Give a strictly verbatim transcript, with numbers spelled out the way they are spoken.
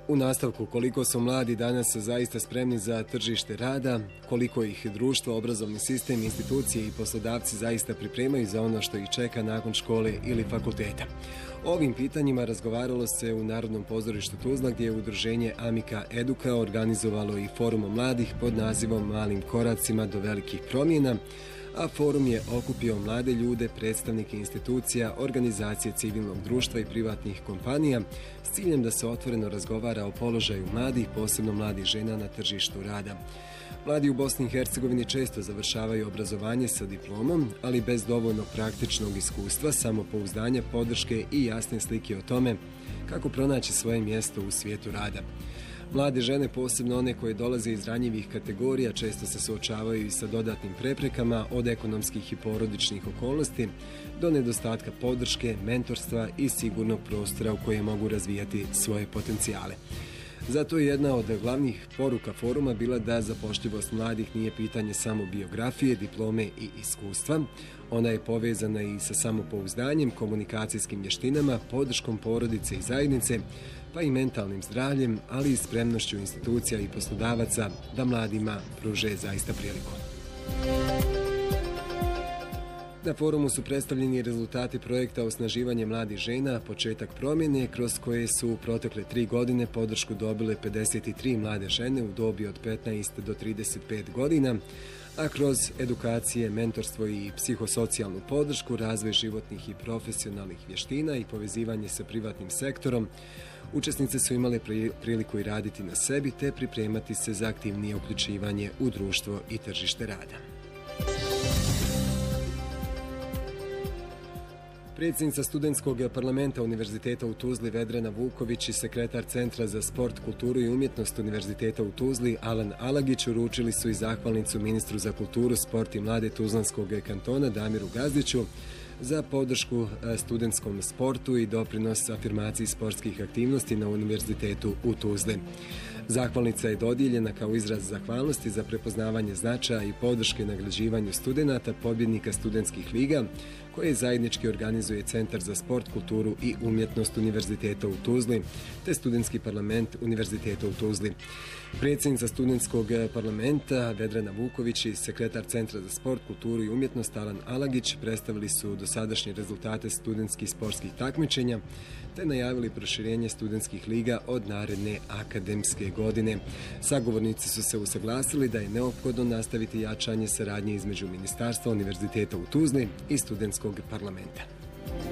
U nastavku, koliko su mladi danas zaista spremni za tržište rada, koliko ih društvo, obrazovni sistem, institucije i poslodavci zaista pripremaju za ono što ih čeka nakon škole ili fakulteta. O ovim pitanjima razgovaralo se u Narodnom pozorištu Tuzla, gdje je udruženje Amika Eduka organizovalo i forum mladih pod nazivom Malim koracima do velikih promjena, a forum je okupio mlade ljude, predstavnike institucija, organizacije civilnog društva i privatnih kompanija s ciljem da se otvoreno razgovara o položaju mladih, posebno mladih žena na tržištu rada. Mladi u Bosni i Hercegovini često završavaju obrazovanje sa diplomom, ali bez dovoljno praktičnog iskustva, samopouzdanja, podrške i jasne slike o tome kako pronaći svoje mjesto u svijetu rada. Mlade žene, posebno one koje dolaze iz ranjivih kategorija, često se suočavaju i sa dodatnim preprekama od ekonomskih i porodičnih okolnosti do nedostatka podrške, mentorstva i sigurnog prostora u kojem mogu razvijati svoje potencijale. Zato je jedna od glavnih poruka foruma bila da zapošljivost mladih nije pitanje samo biografije, diplome i iskustva. Ona je povezana i sa samopouzdanjem, komunikacijskim vještinama, podrškom porodice i zajednice, pa i mentalnim zdravljem, ali i spremnošću institucija i poslodavaca da mladima pruže zaista priliku. Na forumu su predstavljeni rezultati projekta Osnaživanje mladih žena, početak promjene, kroz koje su u protekle tri godine podršku dobile pedeset tri mlade žene u dobi od petnaest do trideset pet godina, a kroz edukacije, mentorstvo i psihosocijalnu podršku, razvoj životnih i profesionalnih vještina i povezivanje sa privatnim sektorom, učesnice su imale priliku i raditi na sebi te pripremati se za aktivnije uključivanje u društvo i tržište rada. Predsjednica Studentskog parlamenta Univerziteta u Tuzli Vedrana Vuković i sekretar Centra za sport, kulturu i umjetnost Univerziteta u Tuzli Alan Alagić uručili su i zahvalnicu ministru za kulturu, sport i mlade Tuzlanskog kantona Damiru Gazdiću za podršku studentskom sportu i doprinos afirmaciji sportskih aktivnosti na Univerzitetu u Tuzli. Zahvalnica je dodijeljena kao izraz zahvalnosti za prepoznavanje značaja i podrške nagrađivanju studenata, pobjednika studentskih liga, koje zajednički organizuje Centar za sport, kulturu i umjetnost Univerziteta u Tuzli, te Studentski parlament Univerziteta u Tuzli. Predsjednica Studentskog parlamenta Vedrana Vuković i sekretar Centra za sport, kulturu i umjetnost Alan Alagić predstavili su dosadašnje rezultate studentskih sportskih takmičenja, te najavili proširenje studentskih liga od naredne akademske godine. Sagovornici su se usaglasili da je neophodno nastaviti jačanje saradnje između Ministarstva Univerziteta u Tuzli i Studentskog parlamenta.